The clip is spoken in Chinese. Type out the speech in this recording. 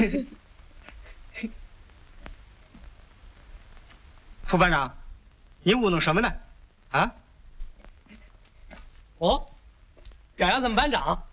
副班长，你糊弄什么呢？啊？ 哦，表扬咱们班长。